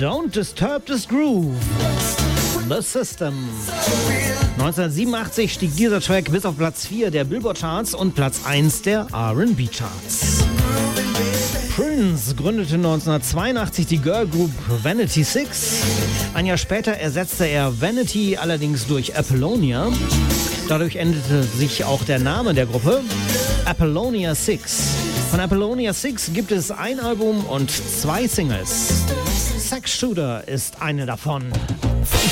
Don't Disturb This Groove. The System. 1987 stieg dieser Track bis auf Platz 4 der Billboard-Charts und Platz 1 der R&B-Charts. Prince gründete 1982 die Girlgroup Vanity Six. Ein Jahr später ersetzte er Vanity allerdings durch Apollonia. Dadurch änderte sich auch der Name der Gruppe, Apollonia Six. Von Apollonia Six gibt es ein Album und 2 Singles. Sex Shooter ist eine davon.